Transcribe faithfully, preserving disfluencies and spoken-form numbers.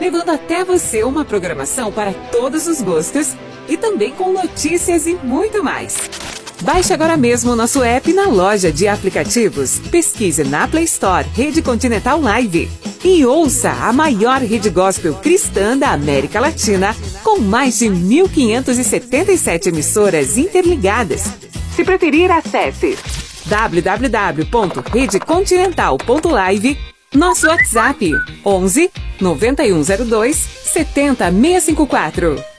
levando até você uma programação para todos os gostos e também com notícias e muito mais. Baixe agora mesmo o nosso app na loja de aplicativos. Pesquise na Play Store Rede Continental Live e ouça a maior rede gospel cristã da América Latina, com mais de mil quinhentas e setenta e sete emissoras interligadas. Se preferir, acesse w w w ponto rede continental ponto live, nosso WhatsApp onze, nove um zero dois, sete zero seis cinco quatro.